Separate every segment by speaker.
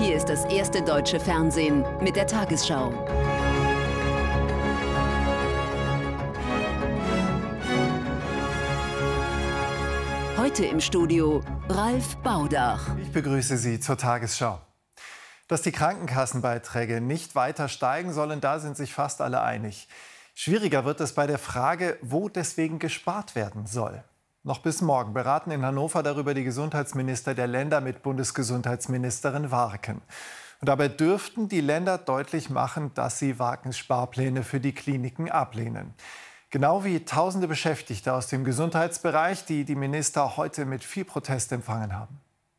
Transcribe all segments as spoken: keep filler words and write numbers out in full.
Speaker 1: Hier ist das erste deutsche Fernsehen mit der Tagesschau. Heute im Studio Ralf Baudach.
Speaker 2: Ich begrüße Sie zur Tagesschau. Dass die Krankenkassenbeiträge nicht weiter steigen sollen, da sind sich fast alle einig. Schwieriger wird es bei der Frage, wo deswegen gespart werden soll. Noch bis morgen beraten in Hannover darüber die Gesundheitsminister der Länder mit Bundesgesundheitsministerin Warken. Und dabei dürften die Länder deutlich machen, dass sie Warkens Sparpläne für die Kliniken ablehnen. Genau wie tausende Beschäftigte aus dem Gesundheitsbereich, die die Minister heute mit viel Protest empfangen haben.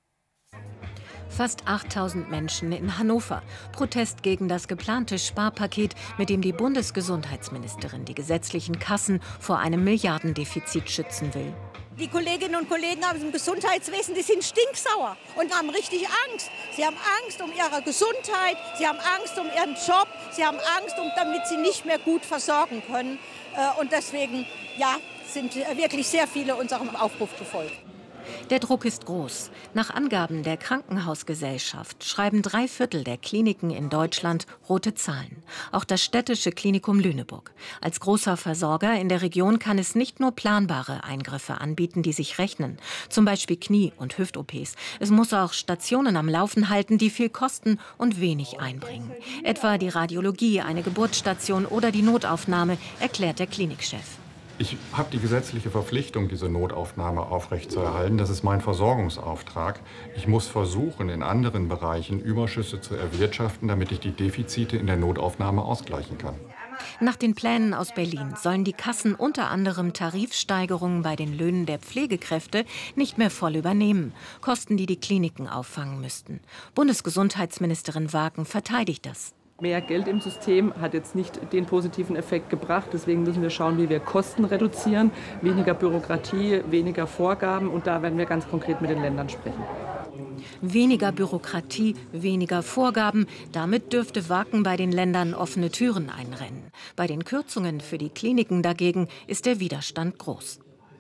Speaker 3: Fast achttausend Menschen in Hannover. Protest gegen das geplante Sparpaket, mit dem die Bundesgesundheitsministerin die gesetzlichen Kassen vor einem Milliardendefizit schützen will.
Speaker 4: Die Kolleginnen und Kollegen aus dem Gesundheitswesen, die sind stinksauer und haben richtig Angst. Sie haben Angst um ihre Gesundheit, sie haben Angst um ihren Job, sie haben Angst, um, damit sie nicht mehr gut versorgen können. Und deswegen ja, sind wirklich sehr viele unserem Aufruf gefolgt.
Speaker 3: Der Druck ist groß. Nach Angaben der Krankenhausgesellschaft schreiben drei Viertel der Kliniken in Deutschland rote Zahlen. Auch das städtische Klinikum Lüneburg. Als großer Versorger in der Region kann es nicht nur planbare Eingriffe anbieten, die sich rechnen. Zum Beispiel Knie- und Hüft-O Ps. Es muss auch Stationen am Laufen halten, die viel kosten und wenig einbringen. Etwa die Radiologie, eine Geburtsstation oder die Notaufnahme, erklärt der Klinikchef.
Speaker 5: Ich habe die gesetzliche Verpflichtung, diese Notaufnahme aufrechtzuerhalten. Das ist mein Versorgungsauftrag. Ich muss versuchen, in anderen Bereichen Überschüsse zu erwirtschaften, damit ich die Defizite in der Notaufnahme ausgleichen kann.
Speaker 3: Nach den Plänen aus Berlin sollen die Kassen unter anderem Tarifsteigerungen bei den Löhnen der Pflegekräfte nicht mehr voll übernehmen. Kosten, die die Kliniken auffangen müssten. Bundesgesundheitsministerin Warken verteidigt das.
Speaker 6: Mehr Geld im System hat jetzt nicht den positiven Effekt gebracht. Deswegen müssen wir schauen, wie wir Kosten reduzieren. Weniger Bürokratie, weniger Vorgaben. Und da werden wir ganz konkret mit den Ländern sprechen.
Speaker 3: Weniger Bürokratie, weniger Vorgaben. Damit dürfte Warken bei den Ländern offene Türen einrennen. Bei den Kürzungen für die Kliniken dagegen ist der Widerstand groß.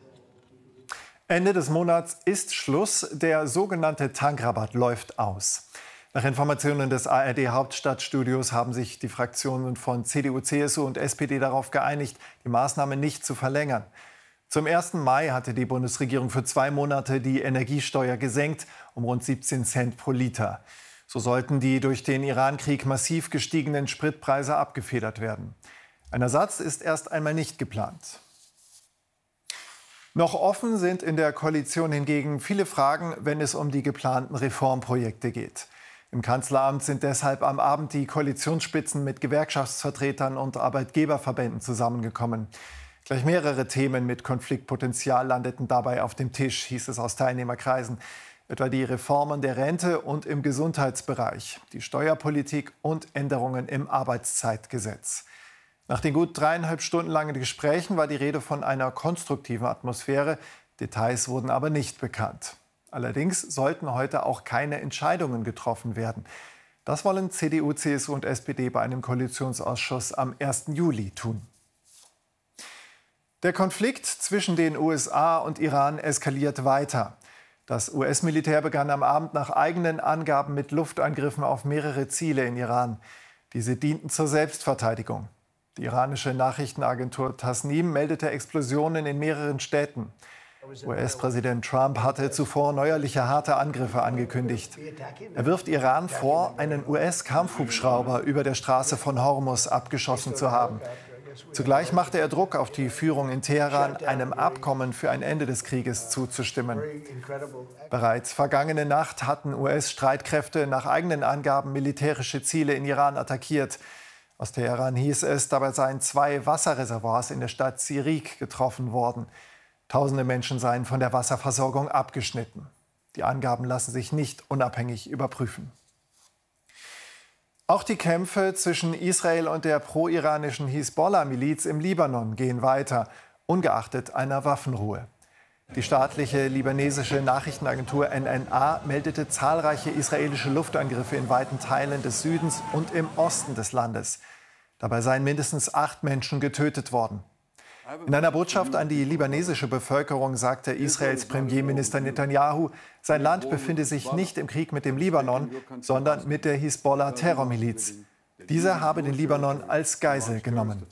Speaker 2: Ende des Monats ist Schluss. Der sogenannte Tankrabatt läuft aus. Nach Informationen des A R D-Hauptstadtstudios haben sich die Fraktionen von C D U, C S U und S P D darauf geeinigt, die Maßnahme nicht zu verlängern. Zum ersten Mai hatte die Bundesregierung für zwei Monate die Energiesteuer gesenkt, um rund siebzehn Cent pro Liter. So sollten die durch den Iran-Krieg massiv gestiegenen Spritpreise abgefedert werden. Ein Ersatz ist erst einmal nicht geplant. Noch offen sind in der Koalition hingegen viele Fragen, wenn es um die geplanten Reformprojekte geht. Im Kanzleramt sind deshalb am Abend die Koalitionsspitzen mit Gewerkschaftsvertretern und Arbeitgeberverbänden zusammengekommen. Gleich mehrere Themen mit Konfliktpotenzial landeten dabei auf dem Tisch, hieß es aus Teilnehmerkreisen. Etwa die Reformen der Rente und im Gesundheitsbereich, die Steuerpolitik und Änderungen im Arbeitszeitgesetz. Nach den gut dreieinhalb Stunden langen Gesprächen war die Rede von einer konstruktiven Atmosphäre. Details wurden aber nicht bekannt. Allerdings sollten heute auch keine Entscheidungen getroffen werden. Das wollen C D U, C S U und S P D bei einem Koalitionsausschuss am ersten Juli tun. Der Konflikt zwischen den U S A und Iran eskaliert weiter. Das U S-Militär begann am Abend nach eigenen Angaben mit Luftangriffen auf mehrere Ziele in Iran. Diese dienten zur Selbstverteidigung. Die iranische Nachrichtenagentur Tasnim meldete Explosionen in mehreren Städten. U S-Präsident Trump hatte zuvor neuerliche harte Angriffe angekündigt. Er wirft Iran vor, einen U S-Kampfhubschrauber über der Straße von Hormuz abgeschossen zu haben. Zugleich machte er Druck auf die Führung in Teheran, einem Abkommen für ein Ende des Krieges zuzustimmen. Bereits vergangene Nacht hatten U S-Streitkräfte nach eigenen Angaben militärische Ziele in Iran attackiert. Aus Teheran hieß es, dabei seien zwei Wasserreservoirs in der Stadt Sirik getroffen worden. Tausende Menschen seien von der Wasserversorgung abgeschnitten. Die Angaben lassen sich nicht unabhängig überprüfen. Auch die Kämpfe zwischen Israel und der pro-iranischen Hisbollah-Miliz im Libanon gehen weiter, ungeachtet einer Waffenruhe. Die staatliche libanesische Nachrichtenagentur N N A meldete zahlreiche israelische Luftangriffe in weiten Teilen des Südens und im Osten des Landes. Dabei seien mindestens acht Menschen getötet worden. In einer Botschaft an die libanesische Bevölkerung sagte Israels Premierminister Netanyahu, sein Land befinde sich nicht im Krieg mit dem Libanon, sondern mit der Hisbollah-Terrormiliz. Diese habe den Libanon als Geisel genommen.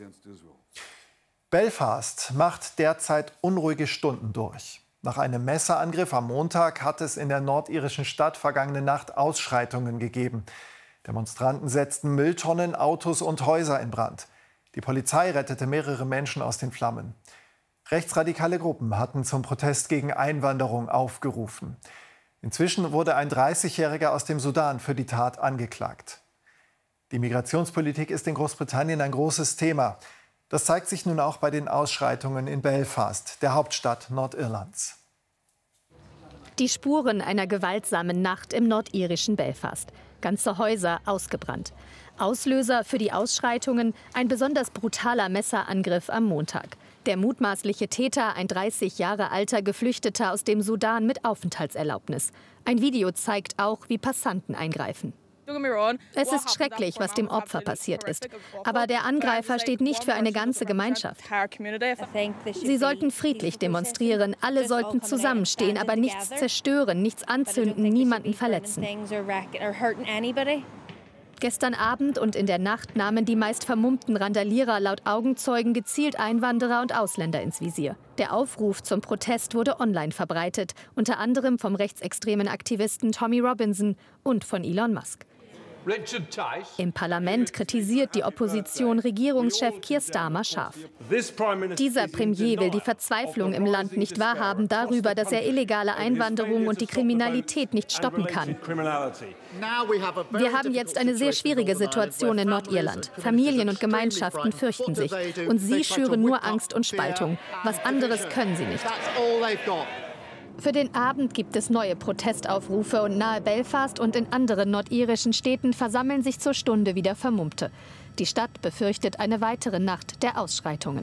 Speaker 2: Belfast macht derzeit unruhige Stunden durch. Nach einem Messerangriff am Montag hat es in der nordirischen Stadt vergangene Nacht Ausschreitungen gegeben. Demonstranten setzten Mülltonnen, Autos und Häuser in Brand. Die Polizei rettete mehrere Menschen aus den Flammen. Rechtsradikale Gruppen hatten zum Protest gegen Einwanderung aufgerufen. Inzwischen wurde ein dreißigjähriger aus dem Sudan für die Tat angeklagt. Die Migrationspolitik ist in Großbritannien ein großes Thema. Das zeigt sich nun auch bei den Ausschreitungen in Belfast, der Hauptstadt Nordirlands.
Speaker 7: Die Spuren einer gewaltsamen Nacht im nordirischen Belfast. Ganze Häuser ausgebrannt. Auslöser für die Ausschreitungen ein besonders brutaler Messerangriff am Montag. Der mutmaßliche Täter, ein dreißig Jahre alter Geflüchteter aus dem Sudan mit Aufenthaltserlaubnis. Ein Video zeigt auch, wie Passanten eingreifen. Es ist schrecklich, was dem Opfer passiert ist. Aber der Angreifer steht nicht für eine ganze Gemeinschaft. Sie sollten friedlich demonstrieren, alle sollten zusammenstehen, aber nichts zerstören, nichts anzünden, niemanden verletzen. Gestern Abend und in der Nacht nahmen die meist vermummten Randalierer laut Augenzeugen gezielt Einwanderer und Ausländer ins Visier. Der Aufruf zum Protest wurde online verbreitet, unter anderem vom rechtsextremen Aktivisten Tommy Robinson und von Elon Musk. Im Parlament kritisiert die Opposition Regierungschef Keir Starmer scharf. Dieser Premier will die Verzweiflung im Land nicht wahrhaben darüber, dass er illegale Einwanderung und die Kriminalität nicht stoppen kann. Wir haben jetzt eine sehr schwierige Situation in Nordirland. Familien und Gemeinschaften fürchten sich. Und sie schüren nur Angst und Spaltung. Was anderes können sie nicht. Für den Abend gibt es neue Protestaufrufe und nahe Belfast und in anderen nordirischen Städten versammeln sich zur Stunde wieder Vermummte. Die Stadt befürchtet eine weitere Nacht der Ausschreitungen.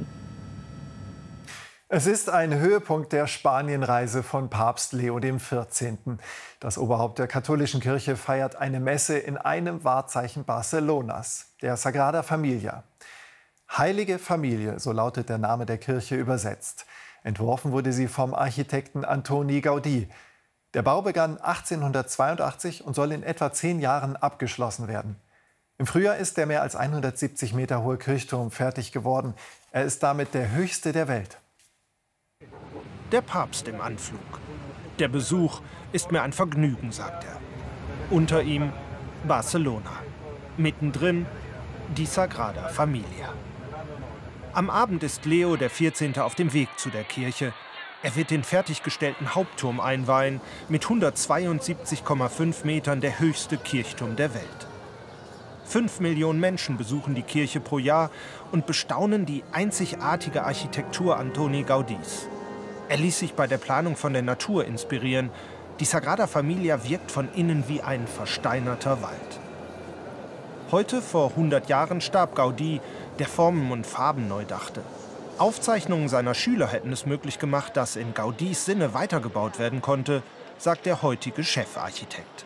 Speaker 2: Es ist ein Höhepunkt der Spanienreise von Papst Leo der vierzehnte. Das Oberhaupt der katholischen Kirche feiert eine Messe in einem Wahrzeichen Barcelonas, der Sagrada Familia. Heilige Familie, so lautet der Name der Kirche übersetzt. Entworfen wurde sie vom Architekten Antoni Gaudí. Der Bau begann achtzehnhundertzweiundachtzig und soll in etwa zehn Jahren abgeschlossen werden. Im Frühjahr ist der mehr als hundertsiebzig Meter hohe Kirchturm fertig geworden. Er ist damit der höchste der Welt.
Speaker 8: Der Papst im Anflug. Der Besuch ist mir ein Vergnügen, sagt er. Unter ihm Barcelona. Mittendrin die Sagrada Familia. Am Abend ist Leo der vierzehnte auf dem Weg zu der Kirche. Er wird den fertiggestellten Hauptturm einweihen, mit hundertzweiundsiebzig Komma fünf Metern der höchste Kirchturm der Welt. Fünf Millionen Menschen besuchen die Kirche pro Jahr und bestaunen die einzigartige Architektur Antoni Gaudís. Er ließ sich bei der Planung von der Natur inspirieren. Die Sagrada Familia wirkt von innen wie ein versteinerter Wald. Heute, vor hundert Jahren, starb Gaudí, der Formen und Farben neu dachte. Aufzeichnungen seiner Schüler hätten es möglich gemacht, dass in Gaudís Sinne weitergebaut werden konnte, sagt der heutige Chefarchitekt.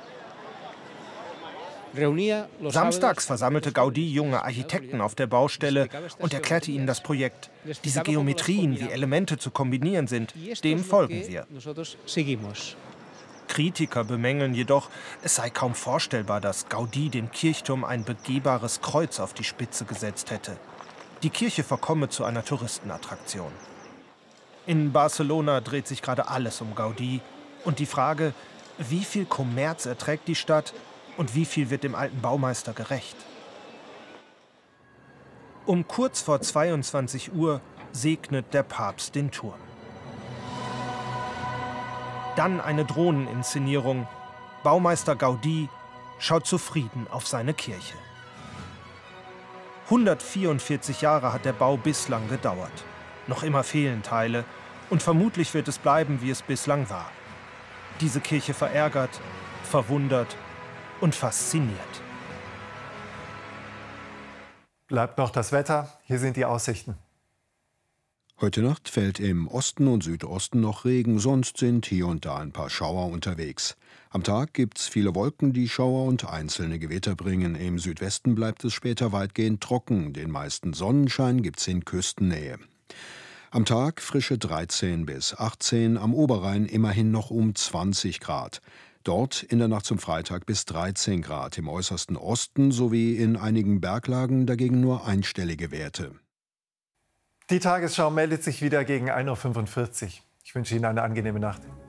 Speaker 8: Samstags versammelte Gaudí junge Architekten auf der Baustelle und erklärte ihnen das Projekt. Diese Geometrien, wie Elemente zu kombinieren sind, dem folgen wir. Kritiker bemängeln jedoch, es sei kaum vorstellbar, dass Gaudí dem Kirchturm ein begehbares Kreuz auf die Spitze gesetzt hätte. Die Kirche verkomme zu einer Touristenattraktion. In Barcelona dreht sich gerade alles um Gaudí und die Frage, wie viel Kommerz erträgt die Stadt und wie viel wird dem alten Baumeister gerecht. Um kurz vor zweiundzwanzig Uhr segnet der Papst den Turm. Dann eine Drohneninszenierung. Baumeister Gaudí schaut zufrieden auf seine Kirche. hundertvierundvierzig Jahre hat der Bau bislang gedauert. Noch immer fehlen Teile und vermutlich wird es bleiben, wie es bislang war. Diese Kirche verärgert, verwundert und fasziniert.
Speaker 2: Bleibt noch das Wetter. Hier sind die Aussichten.
Speaker 9: Heute Nacht fällt im Osten und Südosten noch Regen, sonst sind hier und da ein paar Schauer unterwegs. Am Tag gibt's viele Wolken, die Schauer und einzelne Gewitter bringen. Im Südwesten bleibt es später weitgehend trocken. Den meisten Sonnenschein gibt's in Küstennähe. Am Tag frische dreizehn bis achtzehn, am Oberrhein immerhin noch um zwanzig Grad. Dort in der Nacht zum Freitag bis dreizehn Grad, im äußersten Osten sowie in einigen Berglagen dagegen nur einstellige Werte.
Speaker 2: Die Tagesschau meldet sich wieder gegen ein Uhr fünfundvierzig. Ich wünsche Ihnen eine angenehme Nacht.